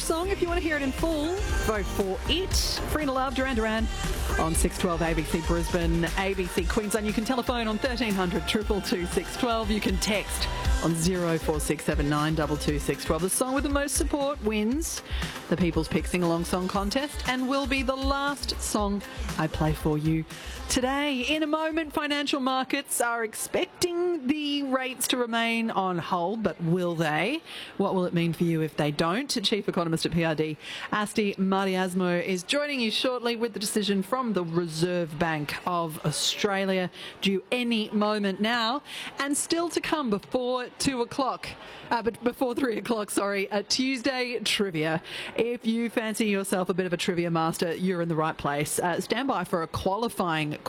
song. If you want to hear it in full, vote for it. Free to Love, Duran Duran on 612 ABC Brisbane, ABC Queensland. You can telephone on 1300 222 612. You can text on 04679 22612. The song with the most support wins the People's Pick Sing-Along Song Contest and will be the last song I play for you today. In a moment, financial markets are expecting the rates to remain on hold, but will they? What will it mean for you if they don't? Chief Economist at PRD, Asti Mariasmo, is joining you shortly with the decision from the Reserve Bank of Australia, due any moment now, and still to come before 2 o'clock. Before 3 o'clock, Tuesday trivia. If you fancy yourself a bit of a trivia master, you're in the right place. Stand by for a qualifying